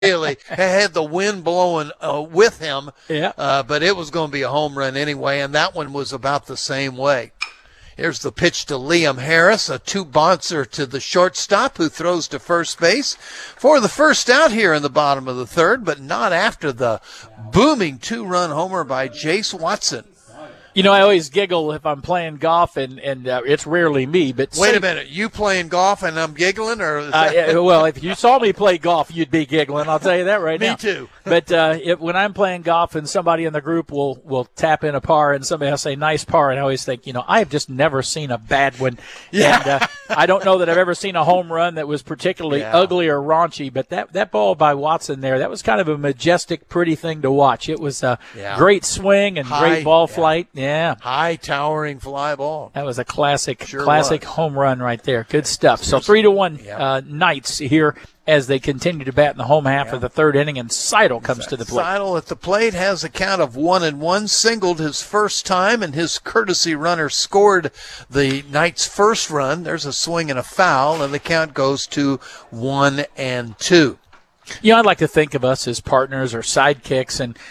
really had the wind blowing with him. Yeah. But it was going to be a home run anyway, and that one was about the same way. Here's the pitch to Liam Harris, a two-bouncer to the shortstop who throws to first base for the first out here in the bottom of the third, but not after the booming two-run homer by Jace Watson. You know, I always giggle if I'm playing golf, and it's rarely me. But wait a minute, you playing golf and I'm giggling, or is well, if you saw me play golf, you'd be giggling. I'll tell you that right now. Me too. But when I'm playing golf and somebody in the group will tap in a par and somebody will say nice par, and I always think, I have just never seen a bad one. Yeah. And I don't know that I've ever seen a home run that was particularly ugly or raunchy. But that ball by Watson there, that was kind of a majestic, pretty thing to watch. It was a great swing and great ball flight. Yeah. High towering fly ball. That was a classic was. home run right there. Good stuff. So 3-1 Knights here as they continue to bat in the home half of the third inning, and Seidel comes to the plate. Seidel at the plate has a count of 1-1, singled his first time, and his courtesy runner scored the Knights' first run. There's a swing and a foul, and the count goes to 1-2. I'd like to think of us as partners or sidekicks, and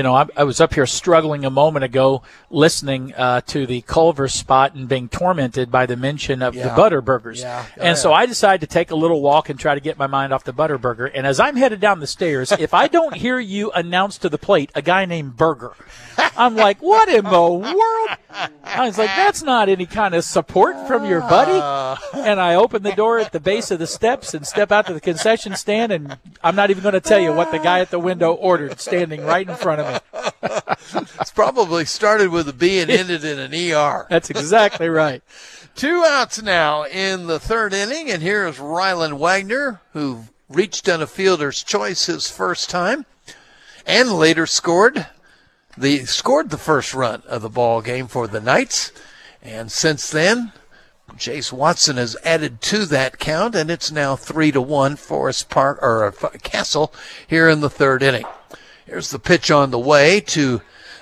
I was up here struggling a moment ago listening to the Culver spot and being tormented by the mention of the Butterburgers. So I decided to take a little walk and try to get my mind off the Butterburger. And as I'm headed down the stairs, if I don't hear you announce to the plate a guy named Burger, I'm like, what in the world? I was like, that's not any kind of support from your buddy. And I open the door at the base of the steps and step out to the concession stand, and I'm not even going to tell you what the guy at the window ordered, standing right in front of me. It's probably started with a B and ended in an ER. That's exactly right. 2 outs now in the third inning, and here is Rylan Wagner, who reached on a fielder's choice his first time and later scored the first run of the ball game for the Knights. And since then, Jace Watson has added to that count, and it's now 3-1 Forest Park or Castle here in the third inning. Here's the pitch on the way to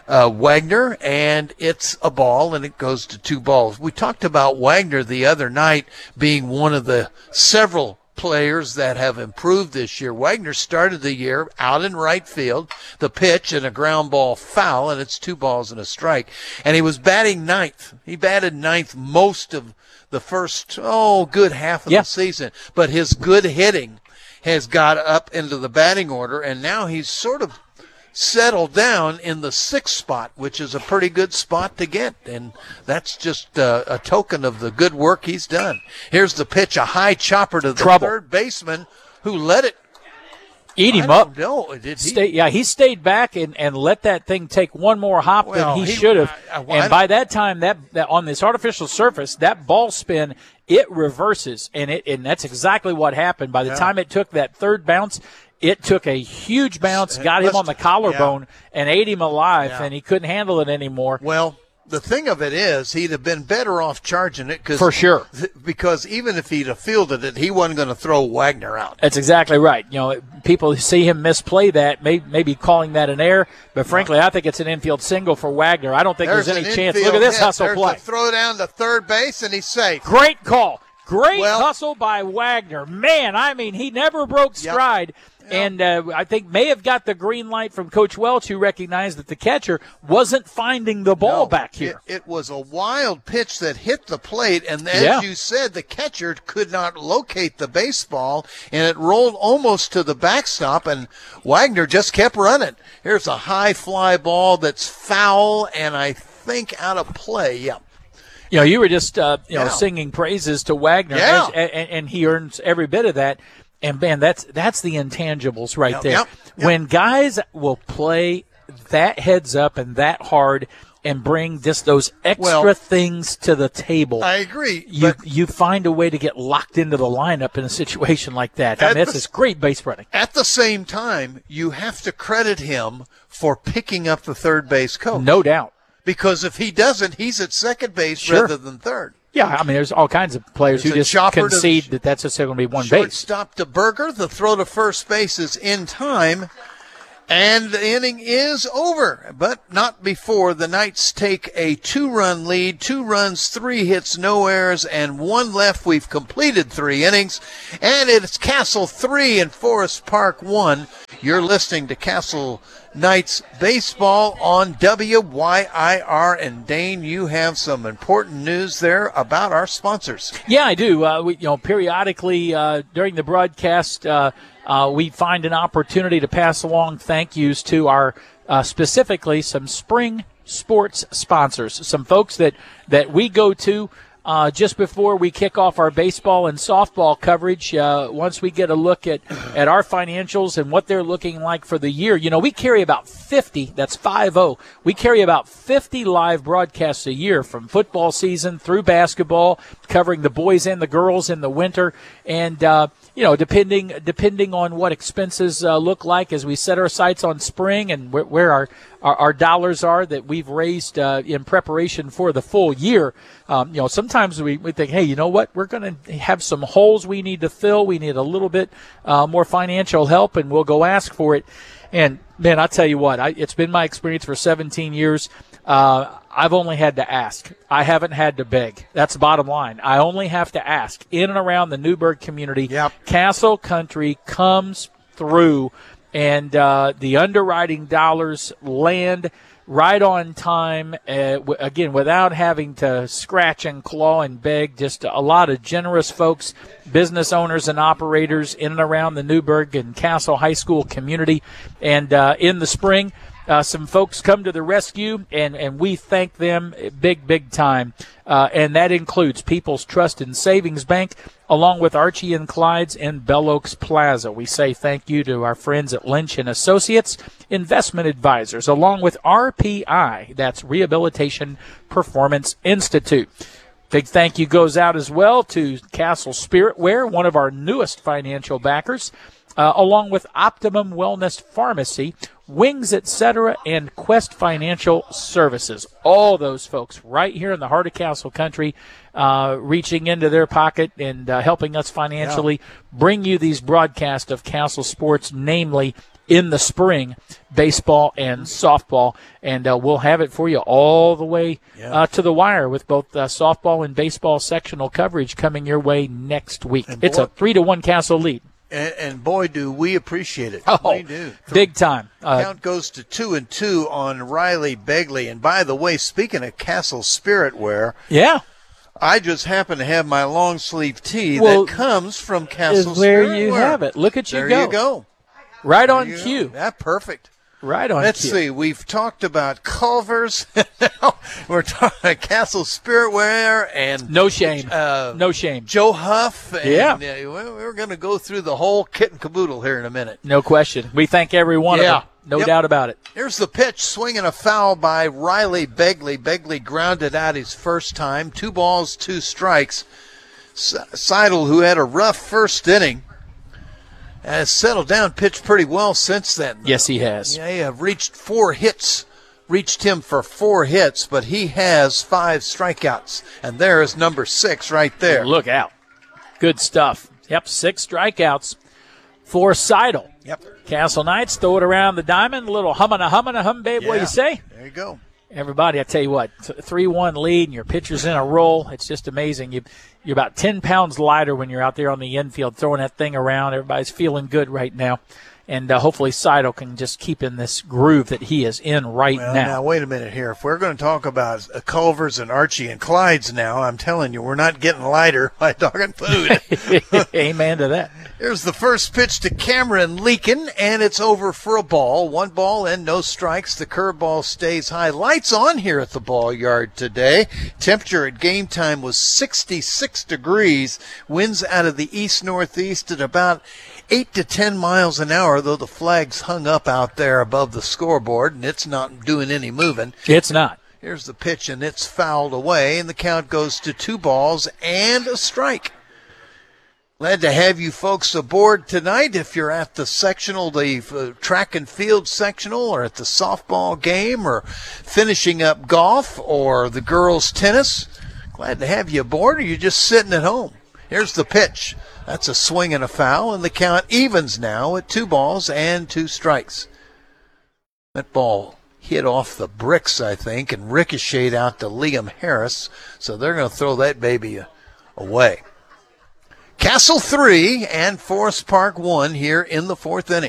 Wagner, and it's a ball, and it goes to 2 balls. We talked about Wagner the other night being one of the several players that have improved this year. Wagner started the year out in right field, the pitch and a ground ball foul, and it's 2 balls and a strike. And he was batting ninth. He batted ninth most of the first, good half of the season. But his good hitting has got up into the batting order, and now he's sort of settled down in the 6th spot, which is a pretty good spot to get, and that's just a token of the good work he's done. Here's the pitch, a high chopper to the third baseman, who let it eat him up. No, did he? He stayed back and let that thing take one more hop than he should have. And by that time, that on this artificial surface, that ball spin, it reverses, and that's exactly what happened. By the time it took that third bounce, it took a huge bounce, got him on the collarbone, and ate him alive, and he couldn't handle it anymore. Well, the thing of it is, he'd have been better off charging it. For sure. Because even if he'd have fielded it, he wasn't going to throw Wagner out. That's exactly right. People see him misplay that, maybe calling that an error, but frankly, I think it's an infield single for Wagner. I don't think there's any chance. Look at this hustle play. There's a throw down to third base, and he's safe. Great call. Great hustle by Wagner. Man, he never broke stride. And I think may have got the green light from Coach Welch, who recognized that the catcher wasn't finding the ball back here. It was a wild pitch that hit the plate, and as you said, the catcher could not locate the baseball, and it rolled almost to the backstop, and Wagner just kept running. Here's a high fly ball that's foul, and I think out of play. You were just singing praises to Wagner, and he earns every bit of that. And, man, that's the intangibles right there. When guys will play that heads up and that hard and bring just those extra things to the table, I agree. You find a way to get locked into the lineup in a situation like that. That's just great base running. At the same time, you have to credit him for picking up the third base coach. No doubt. Because if he doesn't, he's at second base rather than third. Yeah, there's all kinds of players who just concede that's just going to be one base. Shortstop to Berger. The throw to first base is in time. And the inning is over, but not before the Knights take a 2-run lead, 2 runs, 3 hits, no errors, and 1 left. We've completed 3 innings, and it's Castle 3 and Forest Park 1. You're listening to Castle Knights Baseball on WYIR. And Dane, you have some important news there about our sponsors. Yeah, I do. Periodically during the broadcast, we find an opportunity to pass along thank yous to our specifically some spring sports sponsors, some folks that we go to just before we kick off our baseball and softball coverage. Once we get a look at our financials and what they're looking like for the year, we carry about 50, that's 50, we carry about 50 live broadcasts a year from football season through basketball, covering the boys and the girls in the winter. And, depending on what expenses look like as we set our sights on spring and where our dollars are that we've raised in preparation for the full year, sometimes we think, hey, you know what, we're going to have some holes we need to fill. We need a little bit more financial help, and we'll go ask for it. And, man, I'll tell you what, it's been my experience for 17 years. I've only had to ask. I haven't had to beg. That's the bottom line. I only have to ask. In and around the Newburgh community, yep. Castle Country comes through, and the underwriting dollars land right on time, again, without having to scratch and claw and beg. Just a lot of generous folks, business owners and operators in and around the Newburgh and Castle High School community. And in the spring, some folks come to the rescue, and we thank them big time. And that includes People's Trust and Savings Bank, along with Archie and Clyde's and Bell Oaks Plaza. We say thank you to our friends at Lynch and Associates Investment Advisors, along with RPI, that's Rehabilitation Performance Institute. Big thank you goes out as well to Castle Spirit Wear, one of our newest financial backers, along with Optimum Wellness Pharmacy, Wings, etc., and Quest Financial Services. All those folks right here in the heart of Castle Country, reaching into their pocket and helping us financially bring you these broadcasts of Castle Sports, namely in the spring, baseball and softball. And we'll have it for you all the way to the wire with both softball and baseball sectional coverage coming your way next week. It's a 3-1 Castle lead. And boy, do we appreciate it. Oh, we do. Big time. Count goes to 2-2 on Riley Begley. And by the way, speaking of Castle Spirit Wear, I just happen to have my long sleeve tee that comes from Castle Spirit Wear. There you have it. Look at you go. There you go. Right on cue. That's perfect. Right on Let's cue. see. We've talked about Culver's. Now we're talking Castle Spirit Wear and no shame. No shame. Joe Huff. And, yeah. We're going to go through the whole kit and caboodle here in a minute. No question. We thank every one of them. No doubt about it. Here's the pitch, swinging a foul by Riley Begley. Begley grounded out his first time. 2 balls, 2 strikes. Seidel, who had a rough first inning, has settled down, pitched pretty well since then. Yes, he has. Yeah, have reached him for 4 hits, but he has 5 strikeouts. And there is number 6 right there. Look out. Good stuff. Yep, 6 strikeouts for Seidel. Yep. Castle Knights throw it around the diamond. A little hum, babe. What do you say? There you go. Everybody, I tell you what, 3-1 lead and your pitcher's in a roll. It's just amazing. You're about 10 pounds lighter when you're out there on the infield throwing that thing around. Everybody's feeling good right now. And hopefully Seidel can just keep in this groove that he is in right now. Now, wait a minute here. If we're going to talk about Culver's and Archie and Clyde's now, I'm telling you, we're not getting lighter by talking food. Amen to that. Here's the first pitch to Cameron Leakin, and it's over for a ball. 1 ball and no strikes. The curveball stays high. Lights on here at the ball yard today. Temperature at game time was 66 degrees. Winds out of the east-northeast at about 8 to 10 miles an hour, though the flag's hung up out there above the scoreboard, and it's not doing any moving. It's not. Here's the pitch, and it's fouled away, and the count goes to 2 balls and a strike. Glad to have you folks aboard tonight. If you're at the sectional, the track and field sectional, or at the softball game, or finishing up golf, or the girls' tennis, glad to have you aboard, or you're just sitting at home. Here's the pitch. That's a swing and a foul, and the count evens now at 2 balls and 2 strikes. That ball hit off the bricks, I think, and ricocheted out to Liam Harris. So they're going to throw that baby away. Castle 3 and Forest Park 1 here in the fourth inning.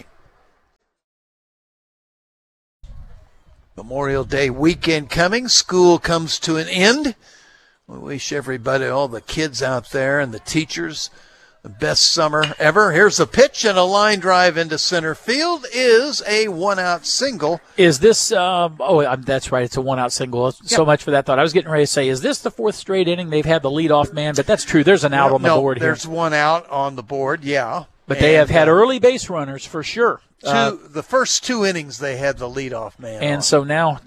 Memorial Day weekend coming. School comes to an end. We wish everybody, all the kids out there and the teachers, the best summer ever. Here's a pitch and a line drive into center field is a one-out single. Is this, that's right, it's a one-out single. So much for that thought. I was getting ready to say, is this the fourth straight inning they've had the leadoff man? But that's true. There's an out on the board here. There's one out on the board, yeah. But they have had early base runners for sure. The first 2 innings they had the leadoff man and on. So now,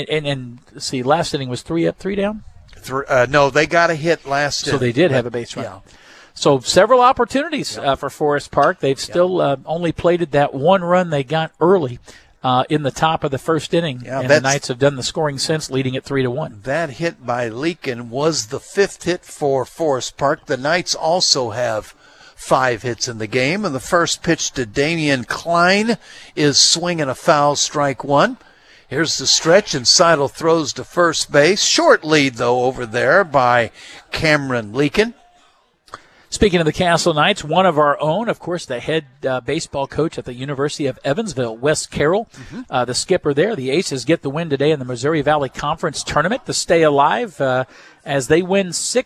see, last inning was 3 up, 3 down? No, they got a hit last inning. So they did have a base run. Yeah. So several opportunities for Forest Park. They've still only plated that 1 run they got early in the top of the first inning, and the Knights have done the scoring since, leading it 3-1. That hit by Leakin was the 5th hit for Forest Park. The Knights also have 5 hits in the game, and the first pitch to Damian Klein is swinging a foul, strike 1. Here's the stretch, and Seidel throws to first base. Short lead, though, over there by Cameron Leakin. Speaking of the Castle Knights, one of our own, of course, the head baseball coach at the University of Evansville, Wes Carroll, the skipper there. The Aces get the win today in the Missouri Valley Conference Tournament to stay alive as they win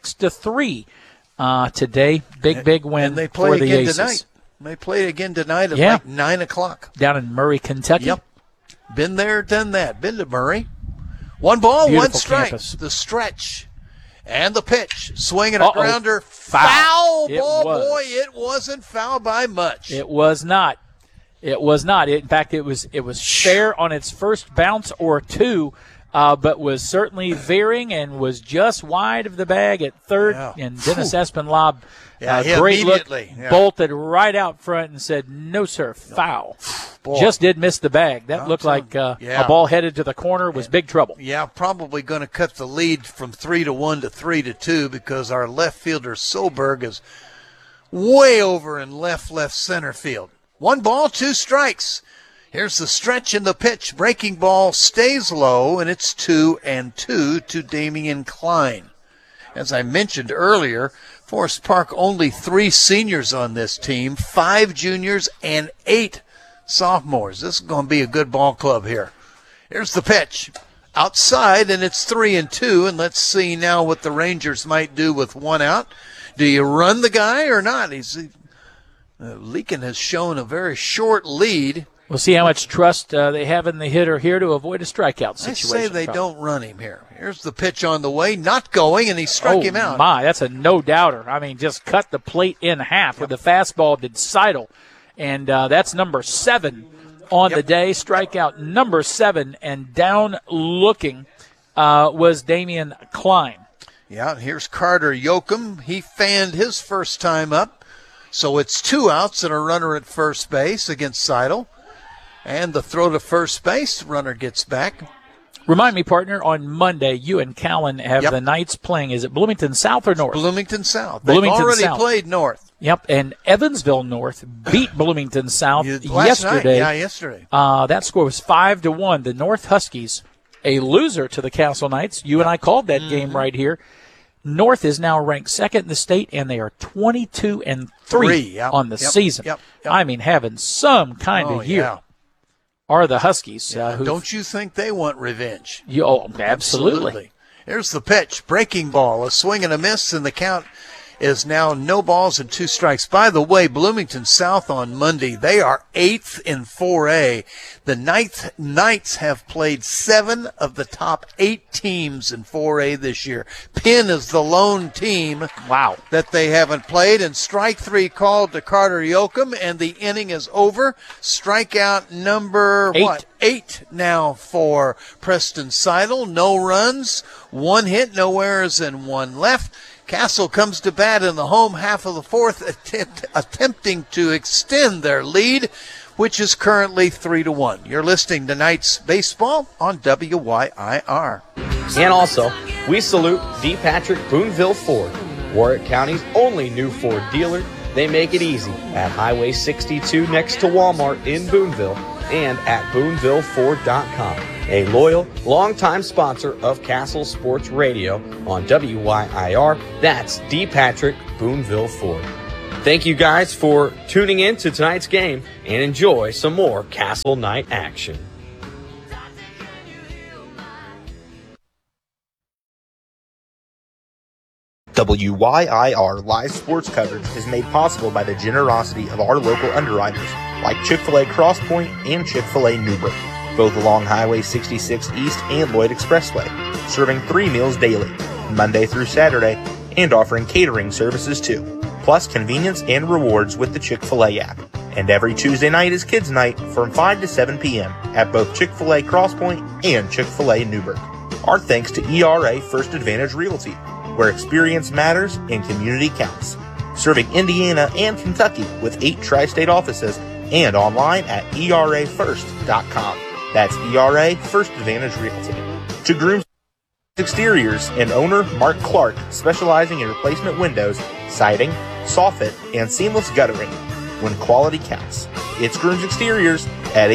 6-3 today. Big win and they play for the again Aces. Tonight. They play again tonight at like 9 o'clock. Down in Murray, Kentucky. Yep. Been there, done that. Been to Murray. 1 ball, Beautiful 1 strike. campus. The stretch. And the pitch. Swinging a grounder. Foul. Ball. Boy, it wasn't foul by much. It was not. It was not. In fact, it was fair on its first bounce or 2, but was certainly veering and was just wide of the bag at third. Yeah. And Dennis Espenlaub, great look, bolted right out front and said, "No, sir, foul." Boy. Just did miss the bag. That looked like a ball headed to the corner. Was big trouble. Yeah, probably going to cut the lead from 3-1 to 3-2 because our left fielder Solberg is way over in left center field. 1 ball, 2 strikes. Here's the stretch and the pitch. Breaking ball stays low, and it's 2-2 to Damian Klein. As I mentioned earlier, Forest Park only 3 seniors on this team, 5 juniors and 8 sophomores. This is going to be a good ball club here. Here's the pitch. Outside, and it's 3-2, and let's see now what the Rangers might do with 1 out. Do you run the guy or not? Leakin has shown a very short lead. We'll see how much trust they have in the hitter here to avoid a strikeout situation. I say they don't run him here. Here's the pitch on the way, not going, and he struck him out. Oh, my, that's a no-doubter. I mean, just cut the plate in half with the fastball did Seidel. And that's number 7 on the day. Strikeout number 7, and down looking was Damian Klein. Yeah, here's Carter Yoakum. He fanned his first time up. So it's 2 outs and a runner at first base against Seidel. And the throw to first base, runner gets back. Remind me, partner, on Monday, you and Callan have the Knights playing. Is it Bloomington South or North? Bloomington South. They've already played North. Yep, and Evansville North beat Bloomington South yesterday. Yesterday. That score was 5-1. The North Huskies, a loser to the Castle Knights. You and I called that game right here. North is now ranked 2nd in the state, and they are 22-3 on the season. I mean, having some kind of year. Yeah. Are the Huskies. Don't you think they want revenge? Absolutely. Here's the pitch. Breaking ball. A swing and a miss, and the count is now no balls and 2 strikes. By the way, Bloomington South on Monday, they are 8th in 4A. The Knights have played 7 of the top 8 teams in 4A this year. Penn is the lone team that they haven't played. And strike 3 called to Carter Yoakum, and the inning is over. Strikeout number 8 now for Preston Seidel. No runs, 1 hit, no errors, and 1 left. Castle comes to bat in the home half of the 4th, attempting to extend their lead, which is currently 3-1. You're listening to Knights Baseball on WYIR. And also, we salute D. Patrick Boonville Ford, Warwick County's only new Ford dealer. They make it easy at Highway 62 next to Walmart in Boonville, and at BoonevilleFord.com. A loyal, longtime sponsor of Castle Sports Radio on WYIR. That's D. Patrick, Booneville Ford. Thank you guys for tuning in to tonight's game and enjoy some more Castle Night action. WYIR live sports coverage is made possible by the generosity of our local underwriters like Chick-fil-A Cross Point and Chick-fil-A Newburgh, both along Highway 66 East and Lloyd Expressway, serving 3 meals daily, Monday through Saturday, and offering catering services too, plus convenience and rewards with the Chick-fil-A app. And every Tuesday night is Kids Night from 5 to 7 p.m. at both Chick-fil-A Cross Point and Chick-fil-A Newburgh. Our thanks to ERA First Advantage Realty, where experience matters and community counts. Serving Indiana and Kentucky with 8 tri-state offices and online at erafirst.com. That's ERA First Advantage Realty. To Grooms Exteriors and owner Mark Clark, specializing in replacement windows, siding, soffit, and seamless guttering. When quality counts. It's Grooms Exteriors at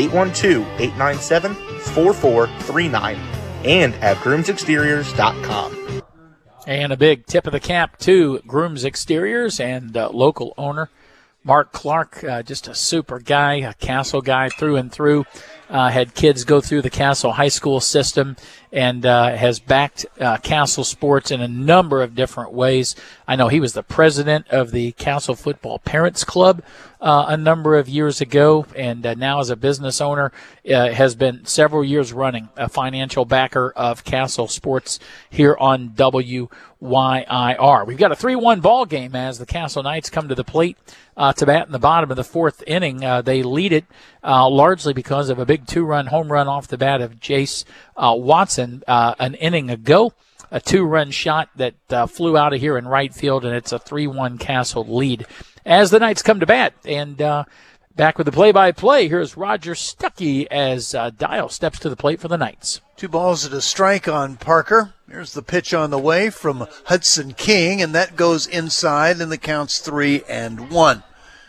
812-897-4439 and at groomsexteriors.com. And a big tip of the cap to Grooms Exteriors and local owner Mark Clark, just a super guy, a Castle guy through and through. Had kids go through the Castle High School system and has backed Castle sports in a number of different ways. I know he was the president of the Castle Football Parents Club a number of years ago, and now as a business owner has been several years running a financial backer of Castle sports here on WYIR. We've got a 3-1 ball game as the Castle Knights come to the plate to bat in the bottom of the 4th inning. They lead it largely because of a big 2-run home run off the bat of Jace Watson an inning ago. A 2-run shot that flew out of here in right field, and it's a 3-1 Castle lead as the Knights come to bat. And back with the play-by-play, here's Roger Stuckey as Dial steps to the plate for the Knights. 2 balls and a strike on Parker. Here's the pitch on the way from Hudson King, and that goes inside, and the count's 3-1.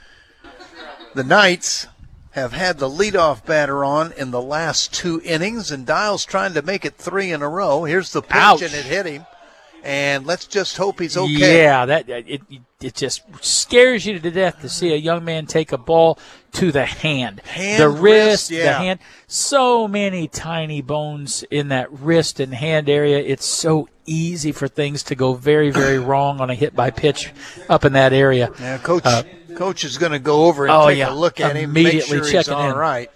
The Knights have had the leadoff batter on in the last 2 innings, and Dial's trying to make it 3 in a row. Here's the pitch, Ouch. And it hit him. And let's just hope he's okay. Yeah, it just scares you to death to see a young man take a ball to the hand. The wrist, yeah. The hand. So many tiny bones in that wrist and hand area. It's so easy for things to go very, very wrong on a hit by pitch up in that area. Yeah, Coach is going to go over and take a look at him, immediately make sure checking he's all in. right.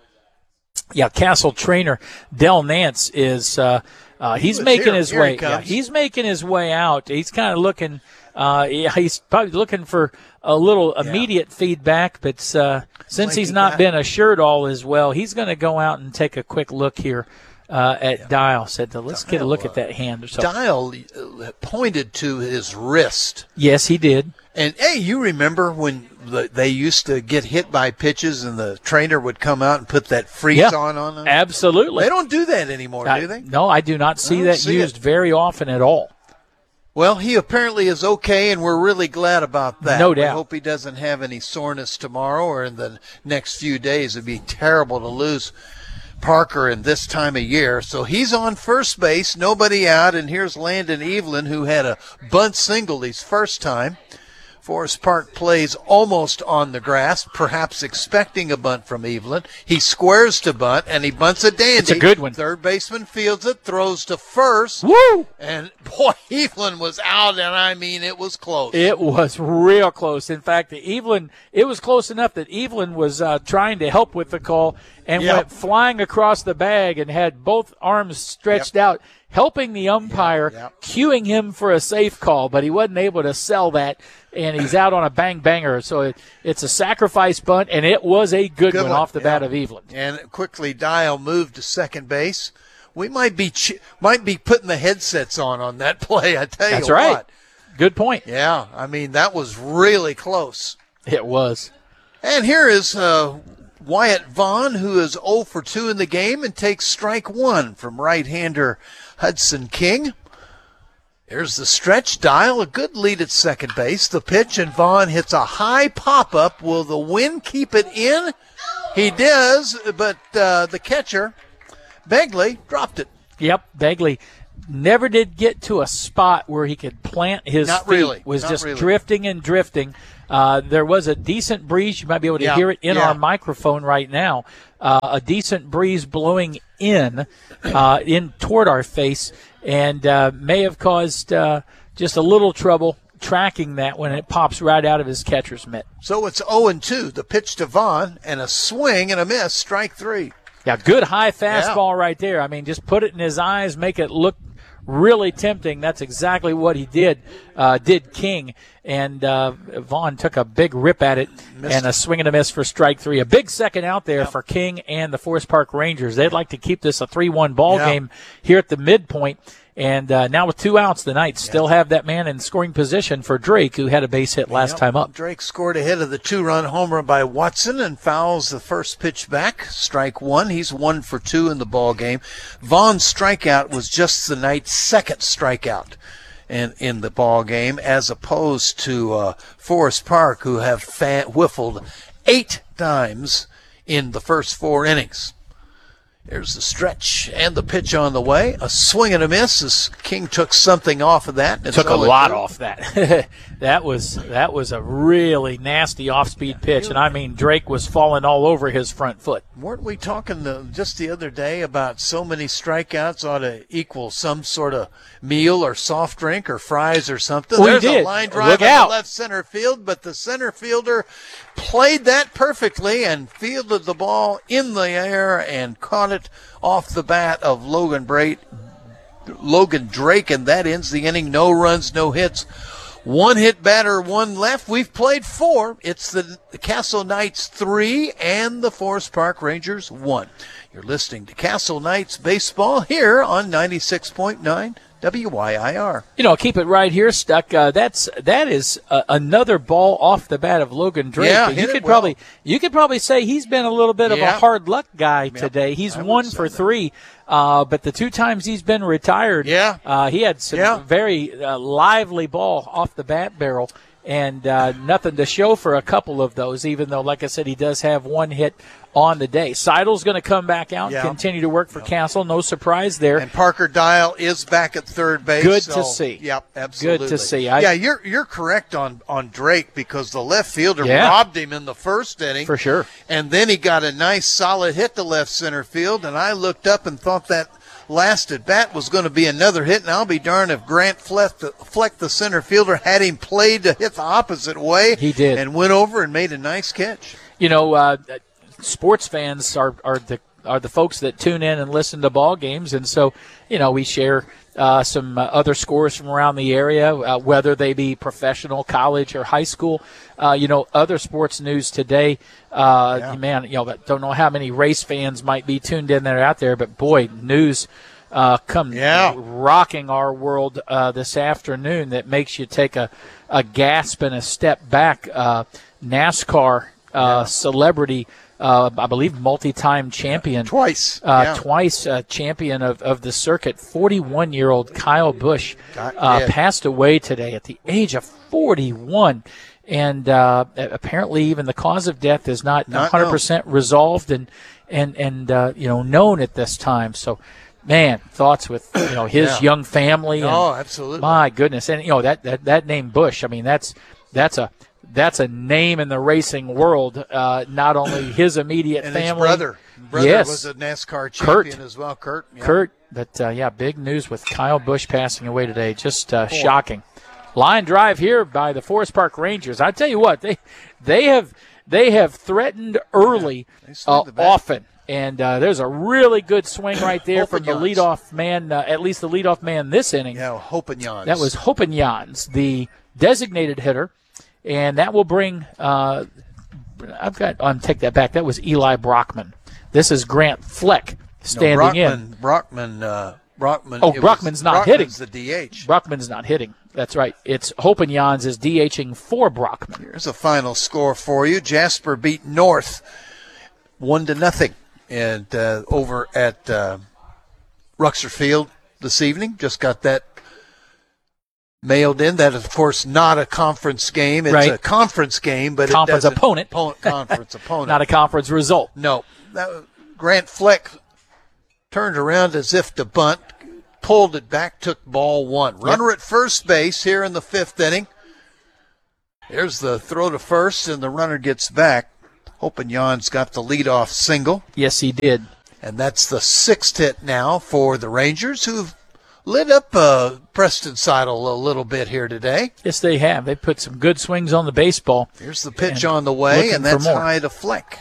Yeah, Castle trainer Del Nance is he's making his way. Yeah, he's making his way out. He's kind of looking. He's probably looking for a little immediate feedback, but since he's not been assured all is well, he's going to go out and take a quick look here at Dial. Said, let's get a look at that hand. So, Dial pointed to his wrist. Yes, he did. And, hey, you remember when they used to get hit by pitches and the trainer would come out and put that freeze on them? Absolutely. They don't do that anymore, do they? No, I do not see that used very often at all. Well, he apparently is okay, and we're really glad about that. No doubt. We hope he doesn't have any soreness tomorrow or in the next few days. It'd be terrible to lose Parker in this time of year. So he's on first base, nobody out, and here's Landon Evelyn, who had a bunt single his first time. Forest Park plays almost on the grass, perhaps expecting a bunt from Evelyn. He squares to bunt, and he bunts a dandy. It's a good one. Third baseman fields it, throws to first. Woo! And, boy, Evelyn was out, and I mean, it was close. It was real close. In fact, it was close enough that Evelyn was trying to help with the call and went flying across the bag and had both arms stretched out, helping the umpire, cueing him for a safe call, but he wasn't able to sell that, and he's out on a bang-banger. So it's a sacrifice bunt, and it was a good one off the bat of Evelyn. And quickly, Dial moved to second base. We might be putting the headsets on that play, I tell you what. That's right. Good point. Yeah, I mean, that was really close. It was. And here is Wyatt Vaughn, who is 0 for 2 in the game and takes strike 1 from right-hander Hudson King. There's the stretch. Dial, a good lead at second base. The pitch, and Vaughn hits a high pop-up. Will the wind keep it in? He does, but the catcher, Begley, dropped it. Yep, Begley never did get to a spot where he could plant his Not feet. really. Was Not just really. drifting and drifting. There was a decent breeze. You might be able to hear it in our microphone right now. A decent breeze blowing in toward our face, and may have caused just a little trouble tracking that when it pops right out of his catcher's mitt. So it's 0-2. The pitch to Vaughn, and a swing and a miss, strike 3. Yeah, good high fastball right there. I mean, just put it in his eyes, make it look really tempting. That's exactly what he did King. And Vaughn took a big rip at it and a swing and a miss for strike 3. A big second out there for King and the Forest Park Rangers. They'd like to keep this a 3-1 ball game here at the midpoint. And now with 2 outs, the Knights still have that man in scoring position for Drake, who had a base hit last time up. Drake scored ahead of the 2-run homer by Watson and fouls the first pitch back. Strike 1. He's 1 for 2 in the ball game. Vaughn's strikeout was just the Knights' second strikeout in the ball game, as opposed to Forest Park, who have whiffled 8 times in the first 4 innings. There's the stretch and the pitch on the way. A swing and a miss as King took something off of that. Took a lot off that. That was a really nasty off-speed pitch, and I mean Drake was falling all over his front foot. Weren't we talking just the other day about so many strikeouts ought to equal some sort of meal or soft drink or fries or something? We There's did. a line drive Look in out. the left center field, but the center fielder played that perfectly and fielded the ball in the air and caught it off the bat of Logan Drake, and that ends the inning. No runs, no hits. 1 hit batter, 1 left. We've played 4. It's the Castle Knights 3 and the Forest Park Rangers 1. You're listening to Castle Knights Baseball here on 96.9 WYIR. Keep it right here, Stuck. That is another ball off the bat of Logan Drake. Yeah, you could probably say he's been a little bit of a hard luck guy today. He's 1 for 3, but the 2 times he's been retired, he had some very lively ball off the bat barrel. And nothing to show for a couple of those, even though, like I said, he does have 1 hit on the day. Seidel's going to come back out and continue to work for Castle. No surprise there. And Parker Dial is back at third base. Good to see. Yep, absolutely. Good to see. You're correct on Drake, because the left fielder robbed him in the first inning. For sure. And then he got a nice solid hit to left center field, and I looked up and thought that last at bat was going to be another hit, and I'll be darned if Grant Fleck, the center fielder, had him played to hit the opposite way. He did. And went over and made a nice catch. Sports fans are the folks that tune in and listen to ball games, and so we share some other scores from around the area, whether they be professional, college, or high school. Other sports news today. Don't know how many race fans might be tuned in that are out there, but boy, news rocking our world this afternoon that makes you take a gasp and a step back. NASCAR celebrity. I believe multi-time champion. Twice Champion of the circuit. 41-year-old Kyle Busch passed away today at the age of 41. And apparently even the cause of death is not 100% resolved and known at this time. So, man, thoughts with his young family. And, absolutely. My goodness. And that name Busch, I mean, that's a name in the racing world, not only his immediate and family. His brother was a NASCAR champion as well, Kurt. Yeah. Kurt, but big news with Kyle Busch passing away today. Just shocking. Line drive here by the Forest Park Rangers. I tell you what, they have threatened early often. And there's a really good swing right there from the leadoff man, at least the leadoff man this inning. Yeah, Hopinjans. That was Hopinjans, the designated hitter. And that will bring take that back. That was Eli Brockman. This is Grant Fleck standing in. Brockman's not hitting. The DH. Brockman's not hitting. That's right. It's Hopinjans is DHing for Brockman. Here's a final score for you. Jasper beat North 1-0, and over at Ruxer Field this evening. Just got that mailed in. That is, of course, not a conference game. It's right. a conference game, but conference it doesn't opponent. Conference opponent. Not a conference result. No. Grant Fleck turned around as if to bunt, pulled it back, took ball one. Runner at first base here in the fifth inning. Here's the throw to first, and the runner gets back. Hopinion's got the leadoff single. Yes, he did. And that's the sixth hit now for the Rangers, who've lit up Preston Seidel a little bit here today. Yes, they have. They put some good swings on the baseball. Here's the pitch on the way, and that's high to Fleck.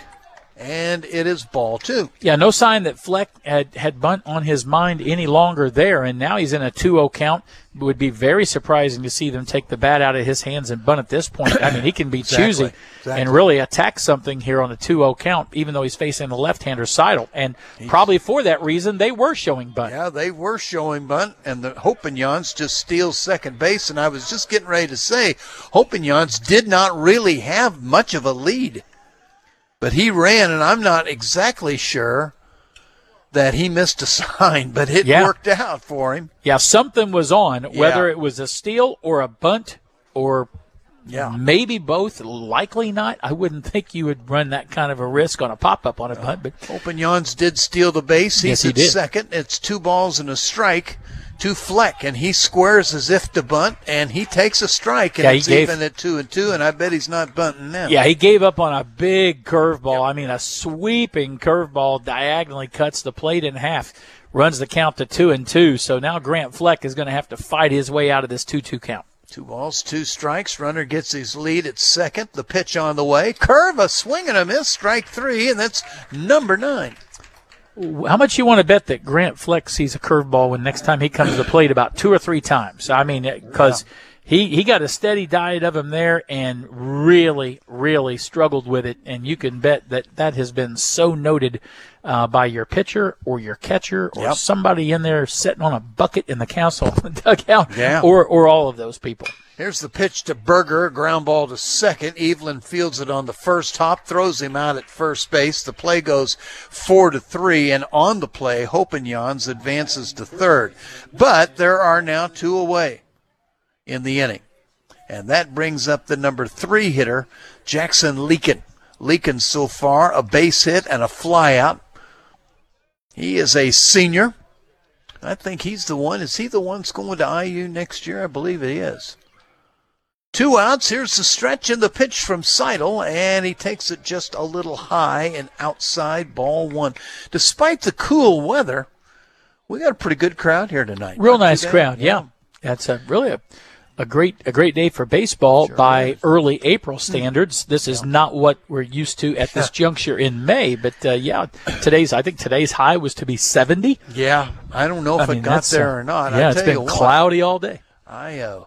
And it is ball two. Yeah, no sign that Fleck had bunt on his mind any longer there, and now he's in a 2-0 count. It would be very surprising to see them take the bat out of his hands and bunt at this point. I mean, he can be choosy and really attack something here on a 2-0 count, even though he's facing the left-hander Seidel. And probably for that reason, they were showing bunt. Yeah, they were showing bunt, and the Hopinions just steals second base. And I was just getting ready to say, Hopinions did not really have much of a lead. But he ran, and I'm not exactly sure that he missed a sign, but it worked out for him. Yeah, something was on, whether it was a steal or a bunt or maybe both, likely not. I wouldn't think you would run that kind of a risk on a pop-up on a bunt. But Hopinions did steal the base. He's he at did. second. It's 2 balls and a strike to Fleck, and he squares as if to bunt, and he takes a strike, and it's even at 2-2, and I bet he's not bunting now. Yeah, he gave up on a big curveball. I mean, a sweeping curveball diagonally cuts the plate in half, runs the count to 2-2. So now Grant Fleck is going to have to fight his way out of this 2-2 count. 2 balls, 2 strikes. Runner gets his lead at second. The pitch on the way. Curve, a swing and a miss. Strike 3, and that's number 9. How much you want to bet that Grant Fleck sees a curveball when next time he comes to the plate about 2 or 3 times? I mean, because he got a steady diet of them there and really, really struggled with it. And you can bet that has been so noted by your pitcher or your catcher or somebody in there sitting on a bucket in the council dugout or all of those people. Here's the pitch to Berger, ground ball to second. Evelyn fields it on the first hop, throws him out at first base. The play goes 4-3, and on the play, Hopinions advances to third. But there are now 2 away in the inning, and that brings up the number 3 hitter, Jackson Leakin. Leakin so far a base hit and a flyout. He is a senior. I think he's the one. Is he the one that's going to IU next year? I believe he is. 2 outs. Here's the stretch and the pitch from Seidel, and he takes it just a little high and outside, ball 1. Despite the cool weather, we got a pretty good crowd here tonight. Real nice crowd, yeah. That's really a great day for baseball by early April standards. This is not what we're used to at this juncture in May, but I think today's high was to be 70. Yeah, I don't know if it got there or not. Yeah, it's been cloudy all day. I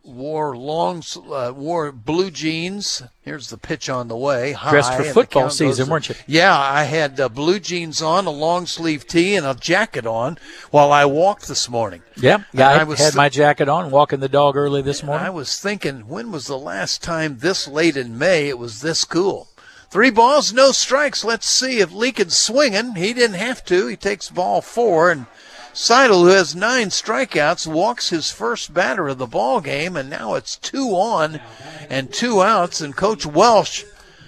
wore blue jeans. Here's the pitch on the way. Dressed for football season, weren't you? Yeah, I had blue jeans on, a long sleeve tee, and a jacket on while I walked this morning. Yeah, I had my jacket on, walking the dog early this morning. I was thinking, when was the last time this late in May it was this cool? 3 balls, no strikes. Let's see if Leakin's swinging. He didn't have to. He takes ball 4, and Seidel, who has 9 strikeouts, walks his first batter of the ball game, and now it's 2 on and 2 outs. And Coach Welsh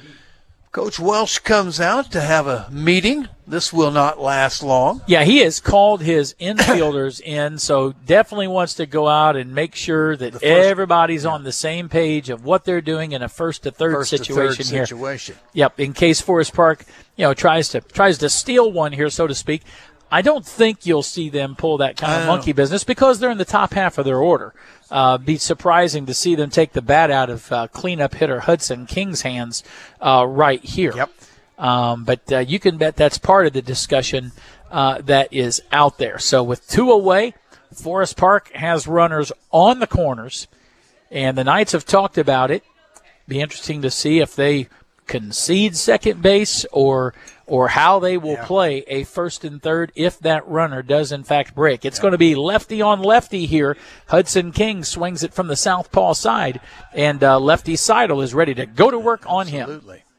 comes out to have a meeting. This will not last long. Yeah, he has called his infielders in, so definitely wants to go out and make sure that everybody's on the same page of what they're doing in a first to third situation here. Yep, in case Forest Park, tries to steal one here, so to speak. I don't think you'll see them pull that kind of monkey business because they're in the top half of their order. Be surprising to see them take the bat out of cleanup hitter Hudson King's hands right here. Yep. But you can bet that's part of the discussion that is out there. So with 2 away, Forest Park has runners on the corners, and the Knights have talked about it. Be interesting to see if they concede second base or how they will play a first and third if that runner does in fact break. It's going to be lefty on lefty here. Hudson King swings it from the southpaw side, and lefty Seidel is ready to go to work on him.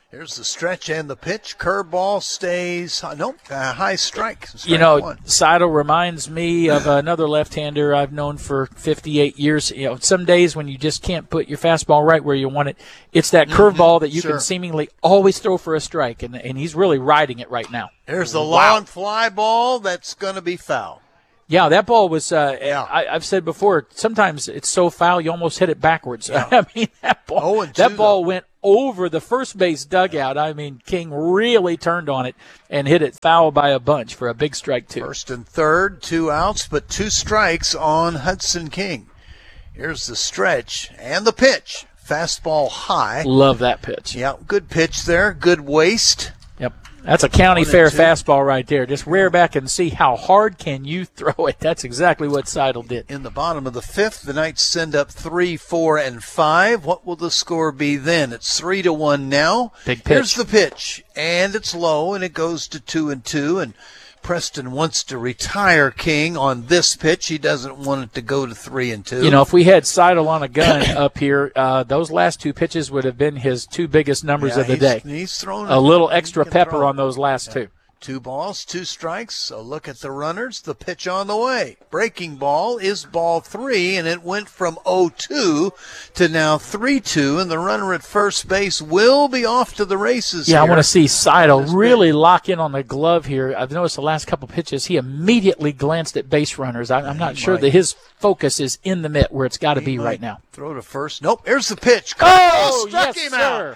Here's the stretch and the pitch. Curveball stays. High strike. One. Seidel reminds me of another left-hander I've known for 58 years. Some days when you just can't put your fastball right where you want it, it's that curveball that you can seemingly always throw for a strike, and he's really riding it right now. There's the long fly ball that's going to be foul. Yeah, that ball was, I've said before, sometimes it's so foul you almost hit it backwards. Yeah. I mean, that ball went over the first base dugout. I mean, King really turned on it and hit it foul by a bunch for a big strike, too. First and third, 2 outs, but 2 strikes on Hudson King. Here's the stretch and the pitch. Fastball high. Love that pitch. Yeah, good pitch there. Good waist. Yep. That's a county fair fastball right there. Just rear back and see how hard can you throw it. That's exactly what Seidel did. In the bottom of the 5th, the Knights send up 3, 4, and 5. What will the score be then? It's 3-1 now. Big pitch. Here's the pitch, and it's low, and it goes to 2-2. And Preston wants to retire King on this pitch. He doesn't want it to go to 3-2. If we had Seidel on a gun up here, those last 2 pitches would have been his 2 biggest numbers of the day. He's thrown a little extra pepper on those last 2. 2 balls, 2 strikes. A look at the runners. The pitch on the way. Breaking ball is ball 3, and it went from 0-2 to now 3-2, and the runner at first base will be off to the races here. I want to see Seidel really lock in on the glove here. I've noticed the last couple pitches, he immediately glanced at base runners. I'm not sure that his focus is in the mitt where it's got to be right now. Throw to first. Nope, here's the pitch. Struck him out.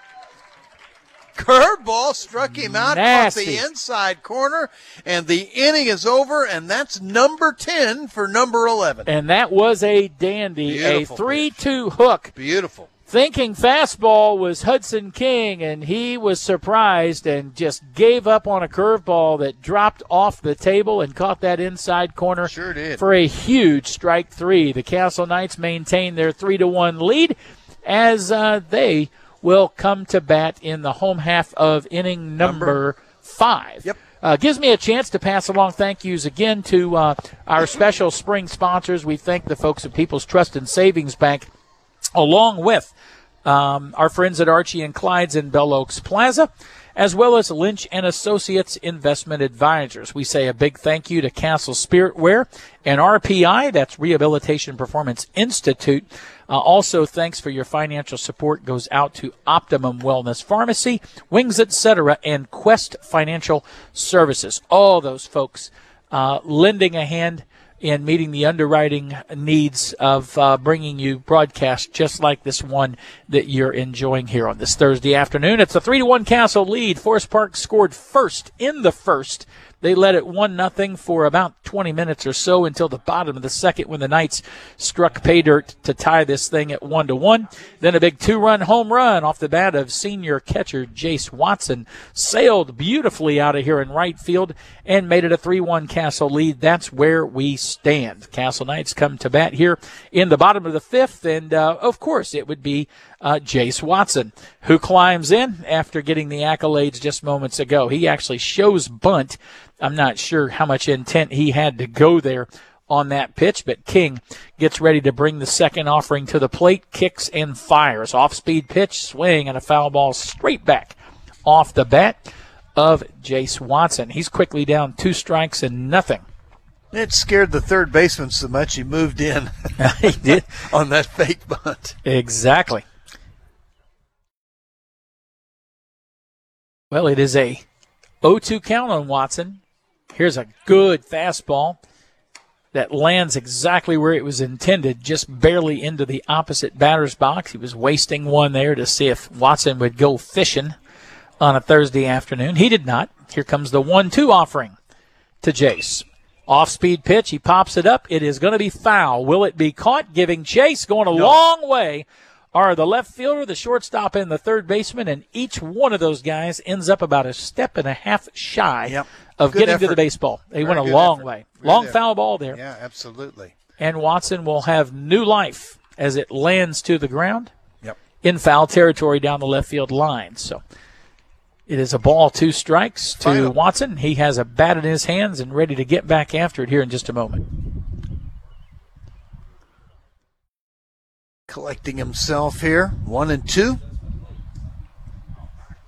Curveball struck him out off Nasty. the inside corner, and the inning is over, and that's number 10 for number 11. And that was a dandy, Beautiful a 3-2 hook. Beautiful. Thinking fastball was Hudson King, and he was surprised and just gave up on a curveball that dropped off the table and caught that inside corner. Sure did. For a huge strike 3. The Castle Knights maintain their 3-1 lead as they will come to bat in the home half of inning number 5. Yep. Gives me a chance to pass along thank yous again to our special spring sponsors. We thank the folks at People's Trust and Savings Bank, along with our friends at Archie and Clyde's in Bell Oaks Plaza, as well as Lynch and Associates Investment Advisors. We say a big thank you to Castle Spiritware and RPI, that's Rehabilitation Performance Institute. Also, thanks for your financial support goes out to Optimum Wellness Pharmacy, Wings Etc., and Quest Financial Services. All those folks lending a hand in meeting the underwriting needs of bringing you broadcasts just like this one that you're enjoying here on this Thursday afternoon. It's a 3-1 Castle lead. Forest Park scored first in the first. They led it 1-0 for about 20 minutes or so until the bottom of the second when the Knights struck pay dirt to tie this thing at 1-1. Then a big 2-run home run off the bat of senior catcher Jace Watson sailed beautifully out of here in right field and made it a 3-1 Castle lead. That's where we stand. Castle Knights come to bat here in the bottom of the 5th, and of course it would be Jace Watson, who climbs in after getting the accolades just moments ago. He actually shows bunt. I'm not sure how much intent he had to go there on that pitch, but King gets ready to bring the second offering to the plate, kicks and fires. Off-speed pitch, swing, and a foul ball straight back off the bat of Jace Watson. He's quickly down 2 strikes and nothing. It scared the third baseman so much he moved in. He did. On that fake bunt. Exactly. Well, it is a 0-2 count on Watson. Here's a good fastball that lands exactly where it was intended, just barely into the opposite batter's box. He was wasting one there to see if Watson would go fishing on a Thursday afternoon. He did not. Here comes the 1-2 offering to Jace. Off-speed pitch. He pops it up. It is going to be foul. Will it be caught? Giving chase. Going a long way are the left fielder, the shortstop, and the third baseman, and each one of those guys ends up about a step and a half shy of Good getting effort. to the baseball. They went a Very good long effort. way. Good Long effort. foul ball there. Yeah, absolutely. And Watson will have new life as it lands to the ground Yep. in foul territory down the left field line. So it is a ball, 2 strikes to Final. Watson. He has a bat in his hands and ready to get back after it here in just a moment. Collecting himself here. 1-2.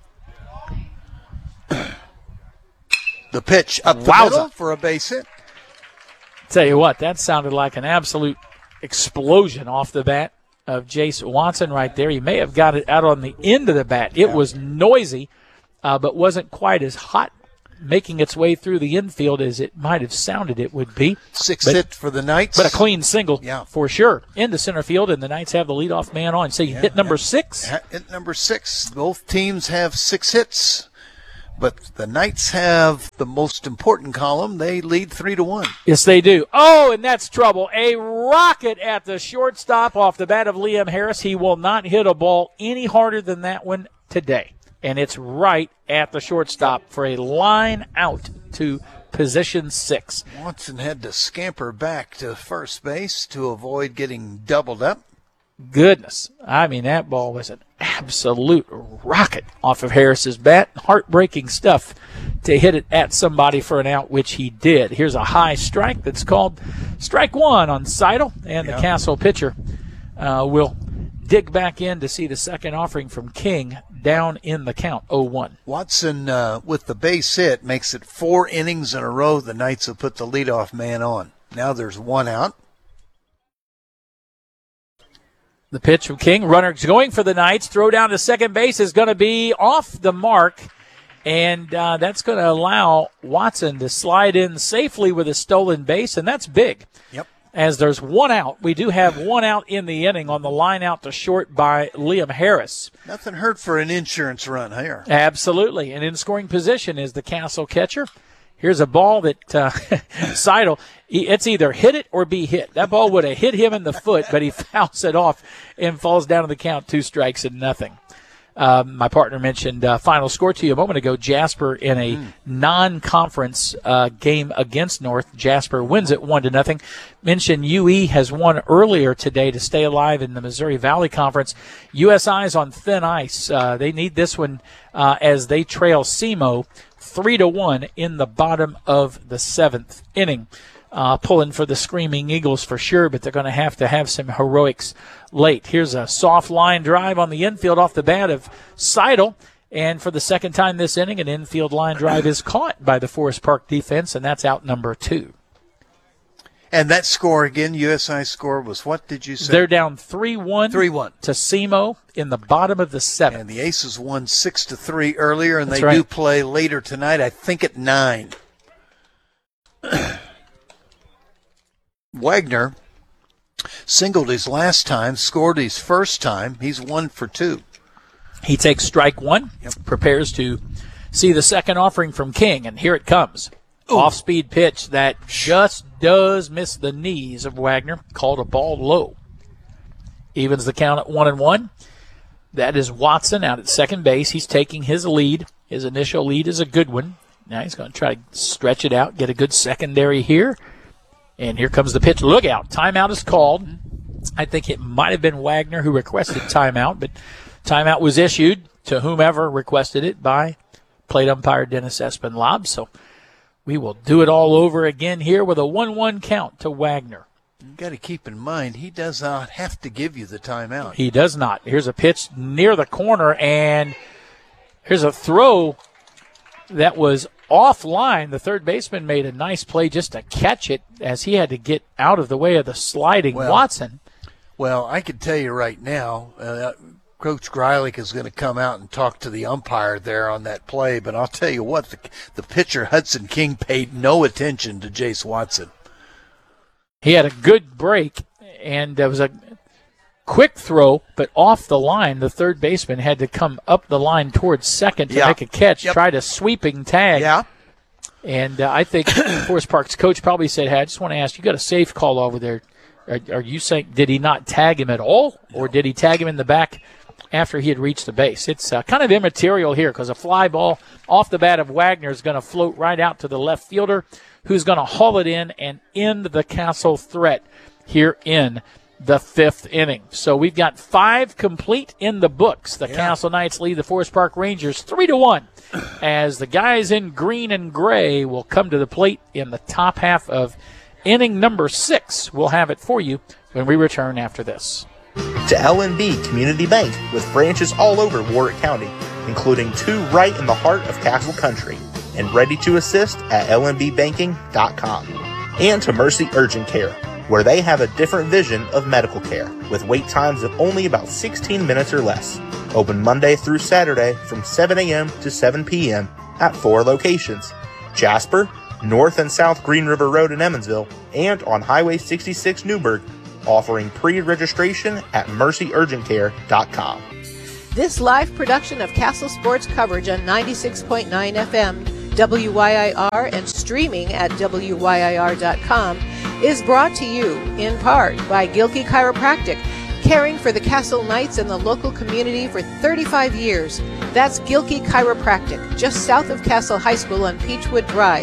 The pitch up the middle for a base hit. Tell you what, that sounded like an absolute explosion off the bat of Jace Watson right there. He may have got it out on the end of the bat. It was noisy, but wasn't quite as hot making its way through the infield as it might have sounded it would be. Sixth hit for the Knights. But a clean single for sure into center field, and the Knights have the leadoff man on. So you hit number 6? Hit number 6. Both teams have 6 hits, but the Knights have the most important column. They lead 3-1. Yes, they do. Oh, and that's trouble. A rocket at the shortstop off the bat of Liam Harris. He will not hit a ball any harder than that one today. And it's right at the shortstop for a line out to position 6. Watson had to scamper back to first base to avoid getting doubled up. Goodness. I mean, that ball was an absolute rocket off of Harris's bat. Heartbreaking stuff to hit it at somebody for an out, which he did. Here's a high strike that's called strike 1 on Seidel, and the Castle pitcher will dig back in to see the second offering from King down in the count, 0-1. Watson, with the base hit, makes it 4 innings in a row the Knights have put the leadoff man on. Now there's 1 out. The pitch from King. Runner's going for the Knights. Throw down to second base is going to be off the mark. And that's going to allow Watson to slide in safely with a stolen base, and that's big. Yep. As there's 1 out. We do have 1 out in the inning on the line out to short by Liam Harris. Nothing hurt for an insurance run here. Absolutely. And in scoring position is the Castle catcher. Here's a ball that Seidel, it's either hit it or be hit. That ball would have hit him in the foot, but he fouls it off and falls down to the count, 2 strikes and nothing. My partner mentioned final score to you a moment ago. Jasper in a non-conference game against North. Jasper wins it 1-0. Mentioned UE has won earlier today to stay alive in the Missouri Valley Conference. USI's on thin ice. They need this one as they trail SEMO 3-1 in the bottom of the 7th inning. Pulling for the Screaming Eagles for sure, but they're going to have some heroics late. Here's a soft line drive on the infield off the bat of Seidel, and for the second time this inning, an infield line drive is caught by the Forest Park defense, and that's out number 2. And that score again, USI score was what did you say? They're down 3-1 to SEMO in the bottom of the 7th. And the Aces won 6-3 earlier, and they do play later tonight, I think at 9. Wagner singled his last time, scored his first time. He's 1 for 2. He takes strike 1, prepares to see the second offering from King, and here it comes. Off-speed pitch that just does miss the knees of Wagner, called a ball low. Evens the count at 1-1. That is Watson out at second base. He's taking his lead. His initial lead is a good one. Now he's going to try to stretch it out, get a good secondary here. And here comes the pitch. Look out. Timeout is called. I think it might have been Wagner who requested timeout, but timeout was issued to whomever requested it by plate umpire Dennis Espenlaub. So we will do it all over again here with a 1-1 count to Wagner. You've got to keep in mind, he does not have to give you the timeout. He does not. Here's a pitch near the corner, and here's a throw that was offline. The third baseman made a nice play just to catch it as he had to get out of the way of the sliding Watson. Well, I can tell you right now, Coach Greilich is going to come out and talk to the umpire there on that play, but I'll tell you what, the pitcher Hudson King paid no attention to Jace Watson. He had a good break, and there was a quick throw, but off the line. The third baseman had to come up the line towards second to make a catch, tried a sweeping tag. Yeah. And I think Forest Park's coach probably said, hey, I just want to ask, you got a safe call over there. Are you saying, did he not tag him at all, or did he tag him in the back after he had reached the base? It's kind of immaterial here because a fly ball off the bat of Wagner is going to float right out to the left fielder, who's going to haul it in and end the Castle threat here in the 5th inning. So we've got 5 complete in the books. The Castle Knights lead the Forest Park Rangers 3-1 as the guys in green and gray will come to the plate in the top half of inning number 6. We'll have it for you when we return after this. To LNB Community Bank with branches all over Warwick County, including 2 right in the heart of Castle Country. and ready to assist at lmbbanking.com. And to Mercy Urgent Care, where they have a different vision of medical care, with wait times of only about 16 minutes or less. Open Monday through Saturday from 7 a.m. to 7 p.m. at 4 locations: Jasper, North and South Green River Road in Emmonsville, and on Highway 66 Newburgh, offering pre-registration at mercyurgentcare.com. This live production of Castle Sports coverage on 96.9 FM, WYIR, and streaming at WYIR.com is brought to you in part by Gilkey Chiropractic, caring for the Castle Knights and the local community for 35 years. That's Gilkey Chiropractic, just south of Castle High School on Peachwood Drive,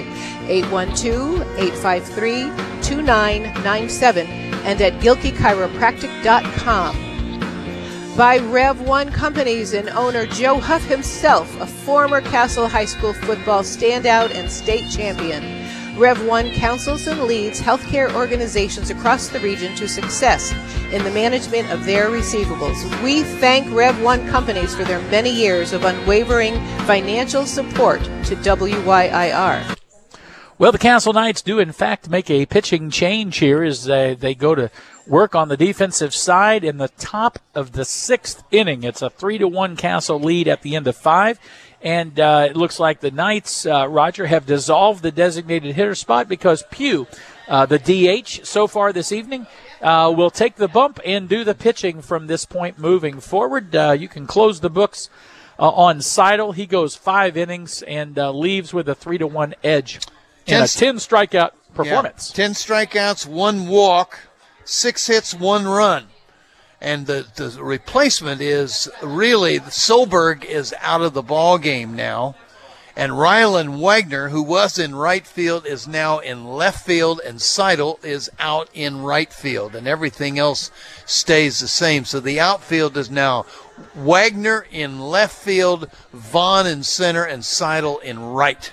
812-853-2997, and at gilkeychiropractic.com. By Rev 1 Companies and owner Joe Huff himself, a former Castle High School football standout and state champion. Rev 1 counsels and leads healthcare organizations across the region to success in the management of their receivables. We thank Rev 1 Companies for their many years of unwavering financial support to WYIR. Well, the Castle Knights do, in fact, make a pitching change here as they go to work on the defensive side in the top of the 6th inning. It's a 3-1 Castle lead at the end of 5. And it looks like the Knights, Roger, have dissolved the designated hitter spot because Pugh, the DH, so far this evening, will take the bump and do the pitching from this point moving forward. You can close the books on Seidel. He goes 5 innings and leaves with a 3-1 edge in a 10 strikeout performance. Yeah, 10 strikeouts, 1 walk, 6 hits, 1 run. And the replacement is really, Solberg is out of the ball game now. And Rylan Wagner, who was in right field, is now in left field, and Seidel is out in right field. And everything else stays the same. So the outfield is now Wagner in left field, Vaughn in center, and Seidel in right.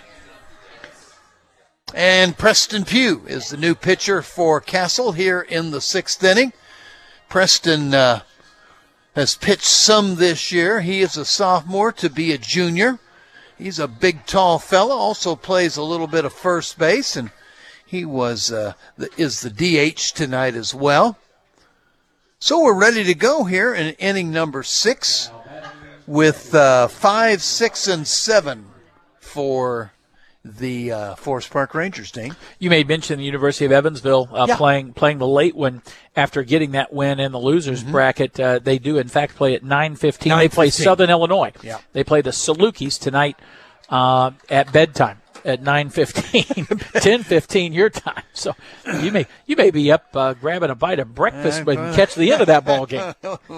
And Preston Pugh is the new pitcher for Castle here in the 6th inning. Preston has pitched some this year. He is a sophomore to be a junior. He's a big, tall fella, also plays a little bit of first base, and he is the DH tonight as well. So we're ready to go here in inning number 6 with 5, 6, and 7 for the Forest Park Rangers, Dane. You made mention the University of Evansville playing the late one after getting that win in the losers bracket. They do, in fact, play at 9:15. They play Southern Illinois. Yeah. They play the Salukis tonight at bedtime at 9:15, 10:15 your time. So you may be up grabbing a bite of breakfast and catch the end of that ball game.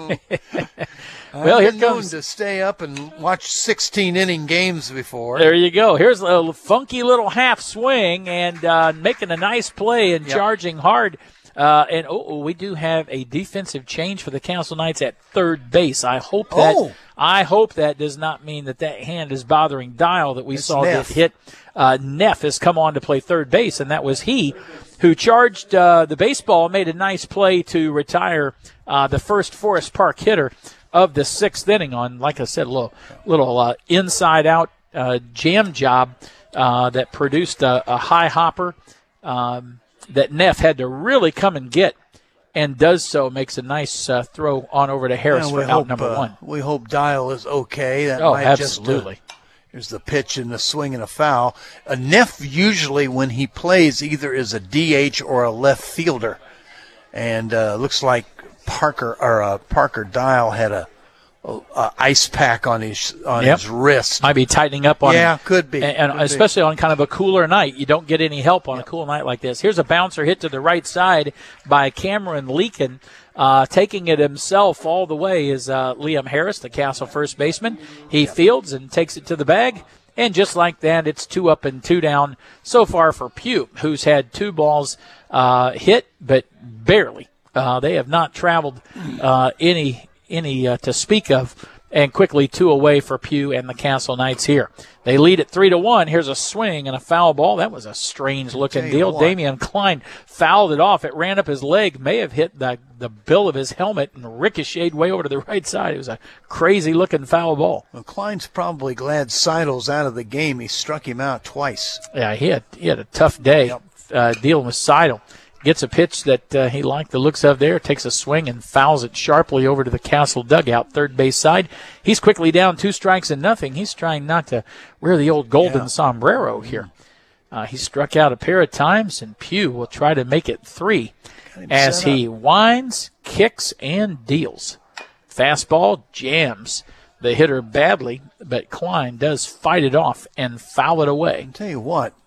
Well, here comes to stay up and watch 16-inning games before. There you go. Here's a funky little half swing and making a nice play and charging hard. And we do have a defensive change for the Castle Knights at third base. I hope that does not mean that hand is bothering Dial that we saw Neff. get hit. Neff has come on to play third base, and that was he who charged the baseball and made a nice play to retire the first Forest Park hitter of the 6th inning on, like I said, a little inside-out jam job that produced a high hopper that Neff had to really come and get, and does so, makes a nice throw on over to Harris for out number 1. We hope Dial is okay. That might absolutely. Here's the pitch and the swing and a foul. Neff usually, when he plays, either is a DH or a left fielder, and looks like Parker Dial had a ice pack on his wrist. Might be tightening up on him. Yeah, could be. And especially on kind of a cooler night. You don't get any help on a cool night like this. Here's a bouncer hit to the right side by Cameron Leakin. Taking it himself all the way is Liam Harris, the Castle first baseman. He fields and takes it to the bag. And just like that, it's 2 up and 2 down so far for Pugh, who's had 2 balls hit, but barely. They have not traveled any to speak of And quickly 2 away for Pugh and the Castle Knights here. They lead at 3-1. Here's a swing and a foul ball. That was a strange-looking deal. Damian Klein fouled it off. It ran up his leg, may have hit the bill of his helmet and ricocheted way over to the right side. It was a crazy-looking foul ball. Well, Klein's probably glad Seidel's out of the game. He struck him out twice. Yeah, he had a tough day dealing with Seidel. Gets a pitch that he liked the looks of there, takes a swing and fouls it sharply over to the Castle dugout, third base side. He's quickly down 2-0. He's trying not to wear the old golden sombrero here. He struck out a pair of times, and Pugh will try to make it 3 as he winds, kicks, and deals. Fastball jams the hitter badly, but Klein does fight it off and foul it away. I'll tell you what,